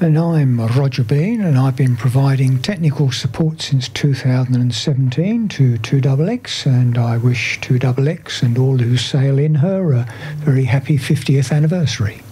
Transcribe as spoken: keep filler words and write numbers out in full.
And I'm Roger Bean, and I've been providing technical support since two thousand seventeen to two X X, and I wish two X X and all who sail in her a very happy fiftieth anniversary.